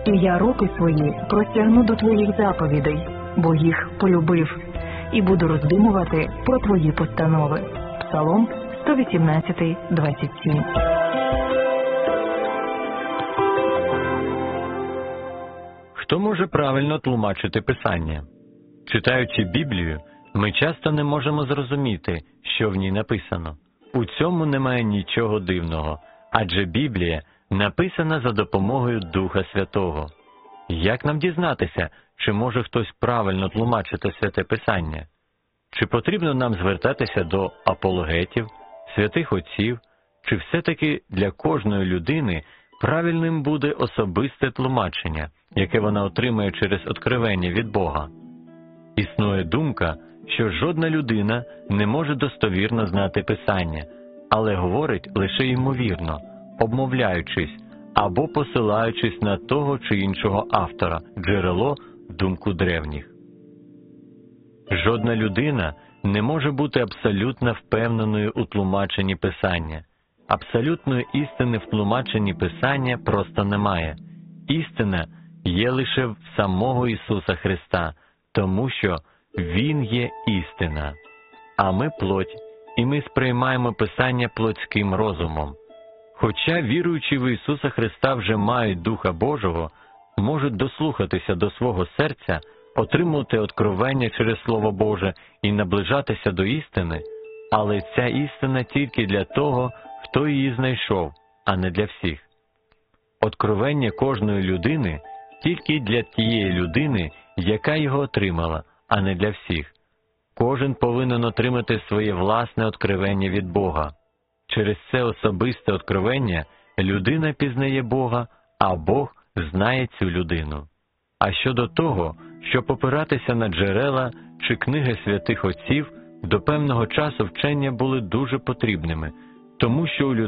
І я руки свої простягну до твоїх заповідей, бо їх полюбив, і буду роздумувати про твої постанови. Псалом 118, 27. Хто може правильно тлумачити Писання? Читаючи Біблію, ми часто не можемо зрозуміти, що в ній написано. У цьому немає нічого дивного, адже Біблія написана за допомогою Духа Святого. Як нам дізнатися, чи може хтось правильно тлумачити Святе Писання? Чи потрібно нам звертатися до апологетів, святих отців, чи все-таки для кожної людини правильним буде особисте тлумачення, яке вона отримує через откровення від Бога? Існує думка, що жодна людина не може достовірно знати Писання, але говорить лише ймовірно, обмовляючись або посилаючись на того чи іншого автора, джерело, думку древніх. Жодна людина не може бути абсолютно впевненою у тлумаченні Писання. Абсолютної істини в тлумаченні Писання просто немає. Істина є лише в самого Ісуса Христа, тому що Він є істина. А ми плоть, і ми сприймаємо Писання плотським розумом. Хоча віруючі в Ісуса Христа вже мають Духа Божого, можуть дослухатися до свого серця, отримувати откровення через Слово Боже і наближатися до істини, але ця істина тільки для того, хто її знайшов, а не для всіх. Откровення кожної людини тільки для тієї людини, яка його отримала, а не для всіх. Кожен повинен отримати своє власне откровення від Бога. Через це особисте откровення людина пізнає Бога, а Бог знає цю людину. А щодо того, щоб опиратися на джерела чи книги святих отців, до певного часу вчення були дуже потрібними, тому що у